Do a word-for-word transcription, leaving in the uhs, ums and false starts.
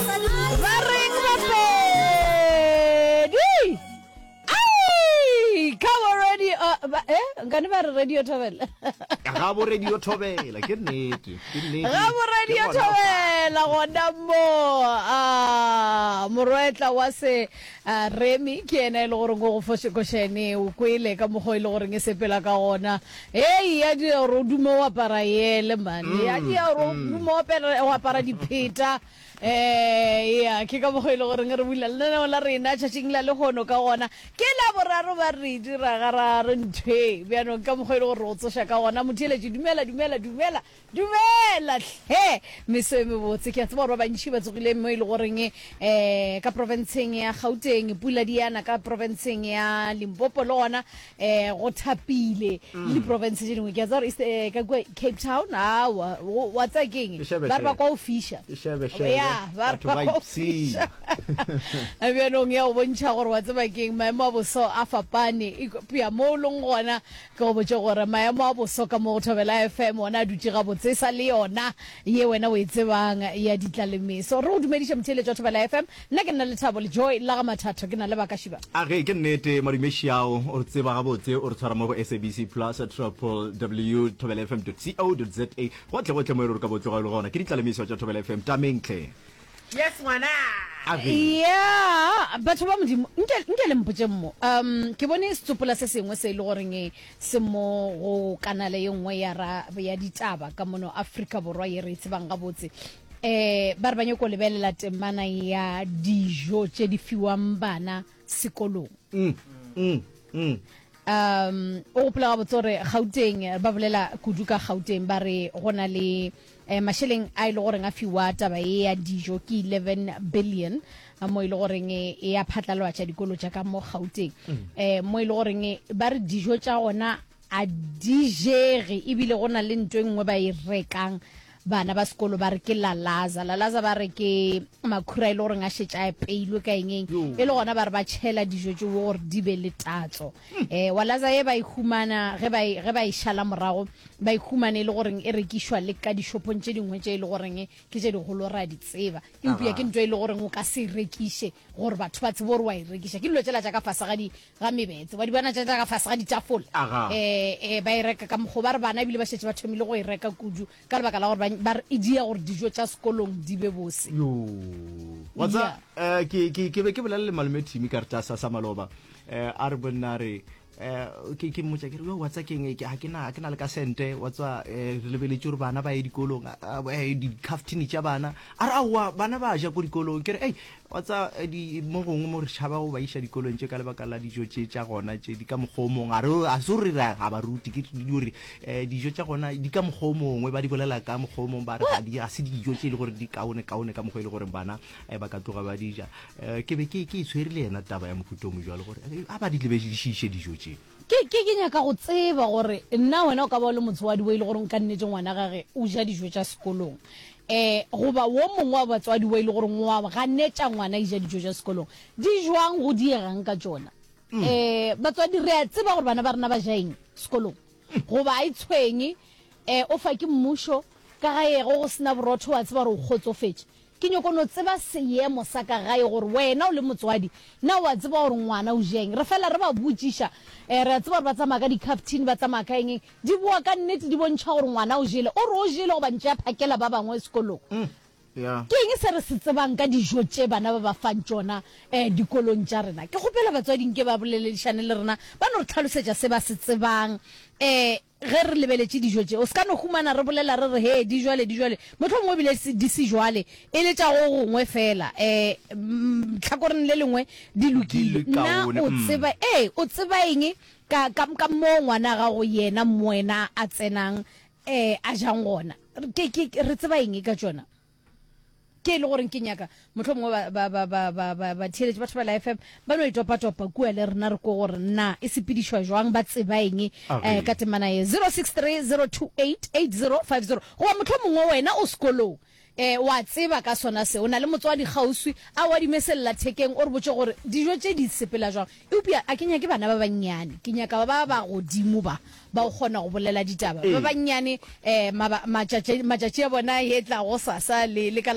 Ngani ba radio Thobela ga bo radio Thobela ke nnete ke nnete ga bo radio Thobela gona mo ah morwetla wa se Remi ke ene le gore go foshe koshene o kwele ka mo go ile gore nge sepela ka gona hey ya di ro dumo wa para yele man ya di ro dumo wa para dipheta eh ya ke ka mo go ile gore ngere bula le la rena tshaching la le gono ka gona ke la boraro ba re dira gara re nthe bjano ka mo go ile gore o tsosha ka gona mothele di dumela dumela dumela dumela he mise me botse ke tsaba ba bantshi ba tsogile mo ile gore nge eh ka provinceng ya Gauteng pula diana ka provinceng ya Limpopo lona eh go thapile le province di dingwe ke tsa re ka Cape Town ha wa tsa keng ba ba kwa official ya ba ba official a bjano nge o bontsha gore wa tsaba keng maemo a boso a fapane pia mo long gona go botse gore maemo a boso ka mo Thobela F M ona dutse ga botse sa le yona ye wena o etsebang ya ditlalemeso re o dumedisha mthele tsa Thobela F M nna ke nna le Thabo le Joy la ga mathatho ke na le baka shiba a ge ke nnete marimeshiao o tseba ga botse o re tshwara mo go S A B C Plus triple w thobela f m dot co dot za go tle go tle mo re ka botse ga le gona ke ditlalemeso tsa Thobela F M tamentle yes ngwana yeah batho ba modimo nke nke le mpotse mo um ke bone setsopola se sengwe se ile gore nge se mo go kanale ye nngwe ya ra ya ditaba ka mono Africa borwa ye re tsebang ga botse eh ba re banye go lebelela temana ya dijo tse di fiwang bana sekolong mm mm mm um o pla ga botsore Gauteng ba bolela kuduka Gauteng ba re gona le eh masheleng a ile gore nga fiwa taba ya dijo ke eleven billion mo ile gore nge ya phatlalwa tsa dikolo tsa ka mo Gauteng eh mo ile gore nge ba re dijo tsa gona a dijere ibile gona le ntwengwe ba e rekang bana ba sekolo ba re ke la laza la laza ba re ke makhura ile gore nga shetsa e peilwe ka engeng e le gona ba re ba tshela dijo tse gore di be le tatso eh wa laza ye ba e humana ge ba ge ba e shala morago ba e humane ile gore e rekishwa le ka dishopong tse dingwe tse ile gore ke tse di golo ra di tseba e upia ke ntwe ile gore o ka se rekishe gore batho ba tsebo re wa e rekisha ke dilo tsela tsa ka fasa ga di ga mebetse wa di bona tsa ka fasa ga di tafola eh eh ba e reka ka mo ba re bana bile ba shetse ba thomile go e reka kudu ka lebaka la gore ba idia gore dijo tsa sekolong di be bose yo watsa eh ke ke ke be ke bolela le malome Thimi ka re tsa sa maloba eh a re bonare eh ke ke motsa ke re yo watsa keng ke ha ke na ke na le ka sente watsa eh re lebeletse gore bana ba ye dikolong eh di caftini tsa bana a ra wa bana ba ja go dikolong ke re eh watsa di mo gongwe mo re tshaba go ba isha dikolong tse ka lebaka la dijo tse tsa gona tse di ka mogomong a re a so re ra ga ba ruti ke di hore eh dijo tsa gona di ka mogomong ba di bolela ka mogomong ba re ga di a se dijo tse le gore di kaone kaone ka mogo ile gore bana e ba ka toga ba dija eh ke be ke ke tshwerile yena taba ya mofuto mo jwa le gore a ba di lebe di shishe dijo tse ke ke ke nya ka go tseba gore nna wena o ka ba le motswadi wa ile gore nka nnetse ngwana gage o ja dijo tsa sekolong eh go ba wo mongwe wa batswadi wa ile gore ngwa ga nnetsa ngwana ija dijo tsa sekolong di jwang go dierang ka tsona eh batswadi re a tseba gore bana ba rena ba jaeng sekolong go ba a itshwenye eh o fa ke mmusho ka ga ye go sna borotho wa tseba re o khotsofetse ke nyoko no tseba seemo sa ka gae gore wena o le motswadi na wa tseba gore ngwana o jeng re fela re ba butsisha eh re tseba ba tsamaka di captain ba tsamaka eng di bua ka nnete di bontsha gore ngwana o jele o re o jele go ba ntse phakela ba bangwe sekolong ya ke eng se re se tsebang ka dijo tse bana ba ba fang tsona eh dikolong tsa rena ke gopela batswadi nke ba bolelelishane le rena ba no re tlhalosetsa se ba se tsebang eh ge re lebeletse dijo tse o ska no humana re bolela re re he di jwale di jwale motho mongwe bile di se jwale e le tsa go gongwe fela eh tlhakoreng le lengwe di lokile na o tseba eh o tseba eng ka ka ka mo ngwana ga go yena moena a tsenang eh a jang gona ke ke re tseba eng ka tsona ke le gore ke nyaka motho mongwe ba ba ba ba ba ba theletse batho ba la F M ba no itopa topa kua le rena re go gore na e sepedishwa jwang ba tseba eng eh ka temana ye zero six three zero two eight eight zero five zero go motho mongwe wena o sekolo eh wa tseba ka sona se o na le motswadi gauswi a wa di mesella thekeng o re botse gore dijo tse di sepela jwang e upia a kenya ke bana ba banyane ke nyaka ba ba godimo ba ba o gona go bolela ditaba ba banyane eh matšatši a bona e tla go sasa le